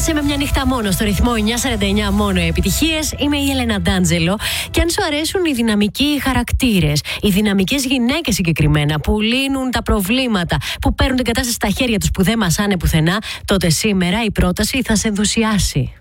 Άσε με μια νύχτα μόνο στο ρυθμό 949 μόνο επιτυχίες. Είμαι η Έλενα Ντάντζελο. Και αν σου αρέσουν οι δυναμικοί χαρακτήρες, οι δυναμικές γυναίκες συγκεκριμένα, που λύνουν τα προβλήματα, που παίρνουν την κατάσταση στα χέρια τους, που δεν μασάνε πουθενά, τότε σήμερα η πρόταση θα σε ενθουσιάσει.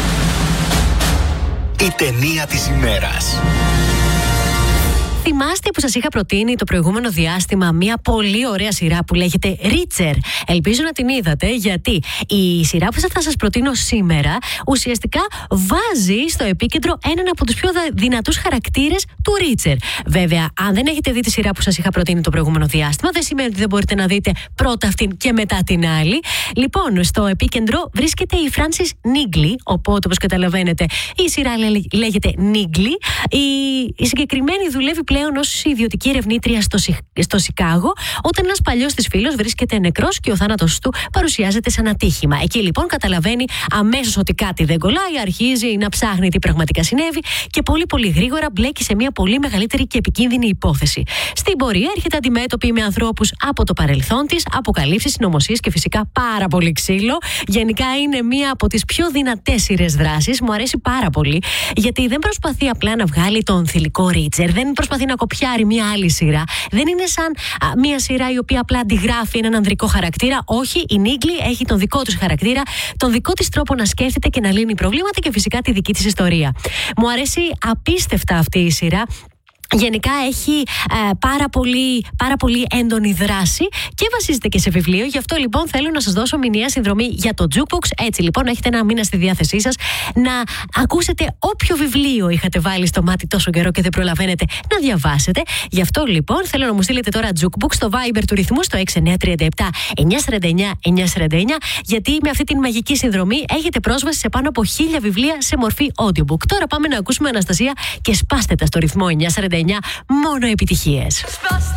Η ταινία της ημέρας. Θυμάστε που σας είχα προτείνει το προηγούμενο διάστημα μια πολύ ωραία σειρά που λέγεται Reacher? Ελπίζω να την είδατε, γιατί η σειρά που θα σας προτείνω σήμερα ουσιαστικά βάζει στο επίκεντρο έναν από τους πιο δυνατούς χαρακτήρες του Reacher. Βέβαια, αν δεν έχετε δει τη σειρά που σας είχα προτείνει το προηγούμενο διάστημα, δεν σημαίνει ότι δεν μπορείτε να δείτε πρώτα αυτήν και μετά την άλλη. Λοιπόν, στο επίκεντρο βρίσκεται η Frances Niggli, οπότε όπως καταλαβαίνετε η σειρά λέγεται Niggli. Η συγκεκριμένη δουλεύει πλέον ως ιδιωτική ερευνήτρια στο Σικάγο, όταν ένας παλιός της φίλος βρίσκεται νεκρός και ο θάνατος του παρουσιάζεται σαν ατύχημα. Εκεί λοιπόν καταλαβαίνει αμέσως ότι κάτι δεν κολλάει, αρχίζει να ψάχνει τι πραγματικά συνέβη και πολύ γρήγορα μπλέκει σε μια πολύ μεγαλύτερη και επικίνδυνη υπόθεση. Στην πορεία έρχεται αντιμέτωπη με ανθρώπους από το παρελθόν της, αποκαλύψεις, συνωμοσίες και φυσικά πάρα πολύ ξύλο. Γενικά είναι μία από τις πιο δυνατές σειρές δράσης. Μου αρέσει πάρα πολύ, γιατί δεν προσπαθεί απλά να βγάλει τον θηλυκό Ρίτσερ, δεν προσπαθεί να κοπιάρει μια άλλη σειρά. Δεν είναι σαν μια σειρά η οποία απλά αντιγράφει έναν ανδρικό χαρακτήρα. Όχι, η Νίγκλι έχει τον δικό της χαρακτήρα, τον δικό της τρόπο να σκέφτεται και να λύνει προβλήματα και φυσικά τη δική της ιστορία. Μου αρέσει απίστευτα αυτή η σειρά. Γενικά έχει πάρα πολύ έντονη δράση και βασίζεται και σε βιβλίο. Γι' αυτό λοιπόν θέλω να σας δώσω μηνιαία συνδρομή για το Jukebox. Έτσι λοιπόν έχετε ένα μήνα στη διάθεσή σας να ακούσετε όποιο βιβλίο είχατε βάλει στο μάτι τόσο καιρό και δεν προλαβαίνετε να διαβάσετε. Γι' αυτό λοιπόν θέλω να μου στείλετε τώρα Jukebox στο Viber του ρυθμού στο 6937 949 949, γιατί με αυτή την μαγική συνδρομή έχετε πρόσβαση σε πάνω από 1000 βιβλία σε μορφή audiobook. Τώρα πάμε να ακούσουμε Αναστασία και σπάστε τα στο ρυθμό 949 μόνο επιτυχίες.